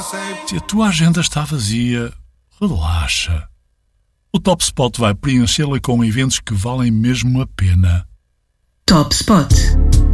Se a tua agenda está vazia, relaxa. O Top Spot vai preenchê-la com eventos que valem mesmo a pena. Top Spot.